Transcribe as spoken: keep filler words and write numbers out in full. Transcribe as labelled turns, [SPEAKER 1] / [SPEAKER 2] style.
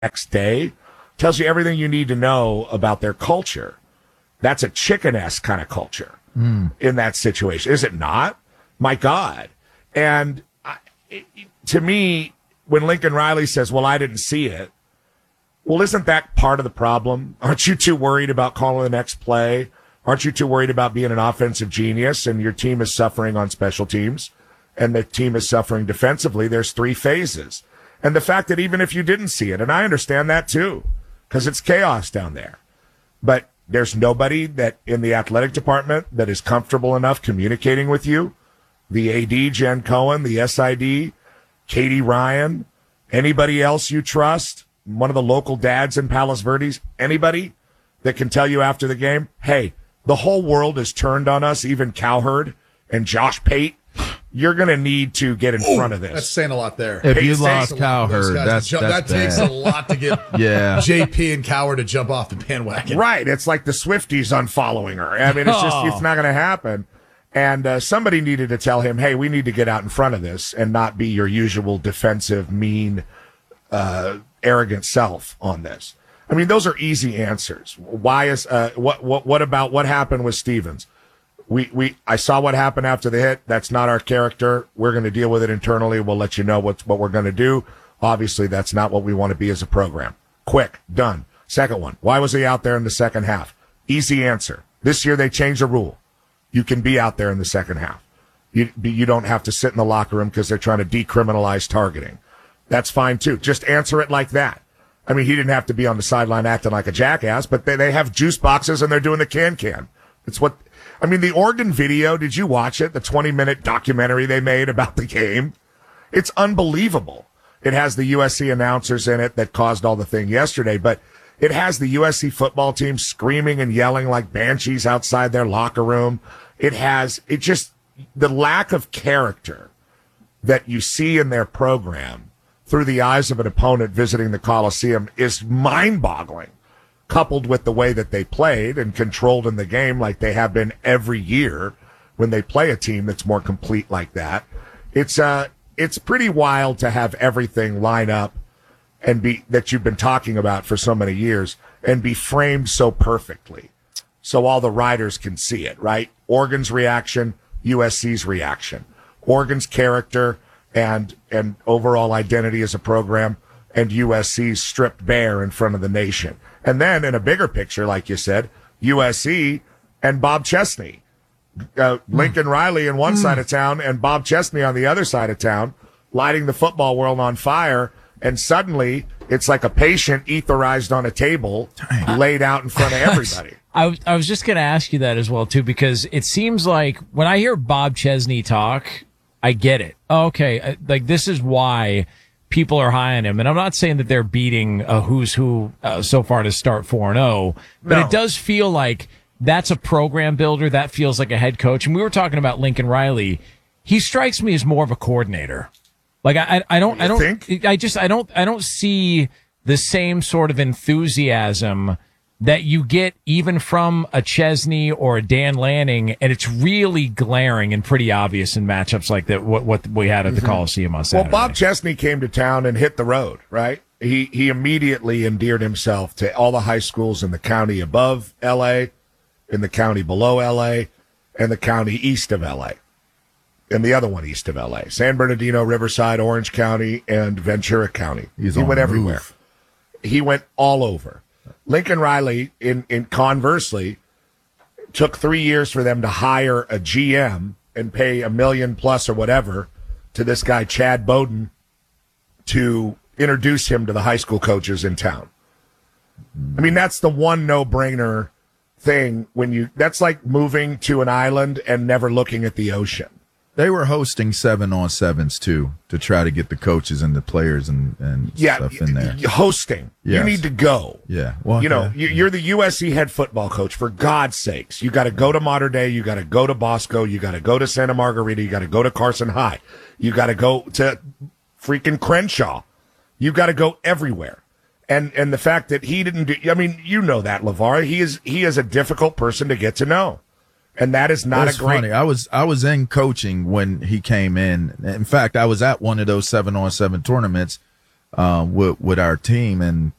[SPEAKER 1] next day tells you everything you need to know about their culture. That's a chicken-esque kind of culture mm. in that situation. Is it not? My God. And I, it, to me, when Lincoln Riley says, well, I didn't see it, well, isn't that part of the problem? Aren't you too worried about calling the next play? Aren't you too worried about being an offensive genius and your team is suffering on special teams and the team is suffering defensively? There's three phases. And the fact that even if you didn't see it, and I understand that too, because it's chaos down there, but there's nobody that in the athletic department that is comfortable enough communicating with you. The A D, Jen Cohen, the S I D, Katie Ryan, anybody else you trust, one of the local dads in Palos Verdes, anybody that can tell you after the game, hey, the whole world is turned on us, even Cowherd and Josh Pate. You're going to need to get in Ooh, front of this.
[SPEAKER 2] That's saying a lot there.
[SPEAKER 3] If you lost Cowherd, that's,
[SPEAKER 2] jump,
[SPEAKER 3] that's
[SPEAKER 2] that takes
[SPEAKER 3] bad.
[SPEAKER 2] a lot to get
[SPEAKER 3] yeah.
[SPEAKER 2] J P and Cowherd to jump off the bandwagon.
[SPEAKER 1] Right. It's like the Swifties unfollowing her. I mean, it's just, oh. it's not going to happen. And uh, somebody needed to tell him, hey, we need to get out in front of this and not be your usual defensive, mean, uh, arrogant self on this. I mean, those are easy answers. Why is, uh, what, what, what about what happened with Stevens? We, we, I saw what happened after the hit. That's not our character. We're going to deal with it internally. We'll let you know what's, what we're going to do. Obviously, that's not what we want to be as a program. Quick, done. Second one. Why was he out there in the second half? Easy answer. This year they changed the rule. You can be out there in the second half. You, you don't have to sit in the locker room because they're trying to decriminalize targeting. That's fine too. Just answer it like that. I mean, he didn't have to be on the sideline acting like a jackass, but they, they have juice boxes and they're doing the can-can. It's what, I mean, the Oregon video, did you watch it? The twenty minute documentary they made about the game? It's unbelievable. It has the U S C announcers in it that caused all the thing yesterday, but it has the U S C football team screaming and yelling like banshees outside their locker room. It has, it just, the lack of character that you see in their program through the eyes of an opponent visiting the Coliseum is mind-boggling, coupled with the way that they played and controlled in the game like they have been every year when they play a team that's more complete like that. It's, uh, it's pretty wild to have everything line up and be, that you've been talking about for so many years and be framed so perfectly. So all the writers can see it, right? Oregon's reaction, U S C's reaction, Oregon's character and, and overall identity as a program, and U S C's stripped bare in front of the nation. And then in a bigger picture, like you said, U S C and Bob Chesney, uh, Lincoln mm. Riley on one mm. side of town and Bob Chesney on the other side of town, lighting the football world on fire. And suddenly it's like a patient etherized on a table, Dang. laid out in front of everybody.
[SPEAKER 4] I was, I was just going to ask you that as well, too, because it seems like when I hear Bob Chesney talk, I get it. Oh, okay. Like, this is why people are high on him. And I'm not saying that they're beating a who's who uh, so far to start four and oh, but no. It does feel like that's a program builder. That feels like a head coach. And we were talking about Lincoln Riley. He strikes me as more of a coordinator. Like, I, I don't,
[SPEAKER 1] you
[SPEAKER 4] I don't,
[SPEAKER 1] think?
[SPEAKER 4] I just, I don't, I don't see the same sort of enthusiasm that you get even from a Chesney or a Dan Lanning, and it's really glaring and pretty obvious in matchups like that, what, what we had at the mm-hmm. Coliseum on Saturday.
[SPEAKER 1] Well, Bob Chesney came to town and hit the road, right? He he immediately endeared himself to all the high schools in the county above L A, in the county below L A, and the county east of L A, and the other one east of L A, San Bernardino, Riverside, Orange County, and Ventura County.
[SPEAKER 3] He's
[SPEAKER 1] he
[SPEAKER 3] on
[SPEAKER 1] went
[SPEAKER 3] the
[SPEAKER 1] everywhere.
[SPEAKER 3] move.
[SPEAKER 1] He went all over. Lincoln Riley, in, in conversely, took three years for them to hire a G M and pay a million plus or whatever to this guy, Chad Bowden, to introduce him to the high school coaches in town. I mean, that's the one no-brainer thing when you, that's like moving to an island and never looking at the ocean.
[SPEAKER 3] They were hosting seven on sevens too to try to get the coaches and the players and, and
[SPEAKER 1] yeah,
[SPEAKER 3] stuff in there.
[SPEAKER 1] Hosting.
[SPEAKER 3] Yes.
[SPEAKER 1] You need to go.
[SPEAKER 3] Yeah. Well,
[SPEAKER 1] you know,
[SPEAKER 3] yeah.
[SPEAKER 1] you're the U S C head football coach. For God's sakes, you got to go to Mater Dei. You got to go to Bosco. You got to go to Santa Margarita. You got to go to Carson High. You got to go to freaking Crenshaw. You got to go everywhere. And and the fact that he didn't do, I mean, you know that, LeVar. He is he is a difficult person to get to know. And that is not
[SPEAKER 3] That's
[SPEAKER 1] a great.
[SPEAKER 3] Funny. I was I was in coaching when he came in. In fact, I was at one of those seven on seven tournaments uh, with with our team, and